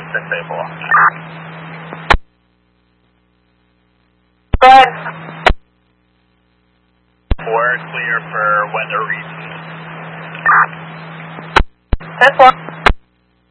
684. Go ahead. We're clear for weather reasons. 10-4.